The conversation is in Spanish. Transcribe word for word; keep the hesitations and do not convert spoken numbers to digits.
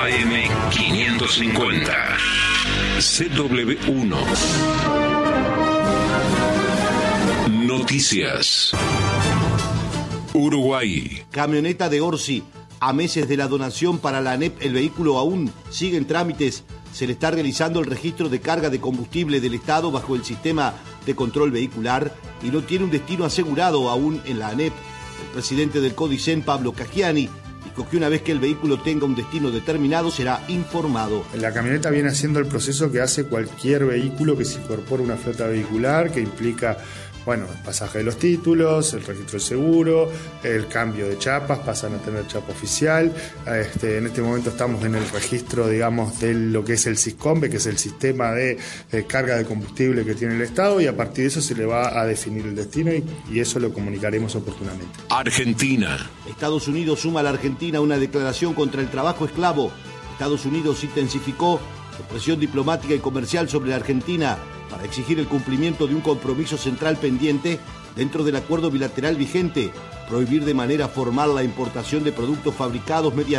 A M quinientos cincuenta. C W uno. Noticias. Uruguay. Camioneta de Orsi. A meses de la donación para la ANEP, el vehículo aún sigue en trámites. Se le está realizando el registro de carga de combustible del Estado bajo el sistema de control vehicular y no tiene un destino asegurado aún en la ANEP. El presidente del CODICEN, Pablo Caggiani, dijo que una vez que el vehículo tenga un destino determinado será informado. La camioneta viene haciendo el proceso que hace cualquier vehículo que se incorpora a una flota vehicular, que implica, bueno, el pasaje de los títulos, el registro de seguro, el cambio de chapas, pasan a tener chapa oficial. Este, en este momento estamos en el registro, digamos, de lo que es el SISCOMBE, que es el sistema de eh, carga de combustible que tiene el Estado, y a partir de eso se le va a definir el destino y, y eso lo comunicaremos oportunamente. Argentina. Estados Unidos suma a la Argentina una declaración contra el trabajo esclavo. Estados Unidos intensificó su presión diplomática y comercial sobre la Argentina para exigir el cumplimiento de un compromiso central pendiente dentro del acuerdo bilateral vigente, prohibir de manera formal la importación de productos fabricados mediante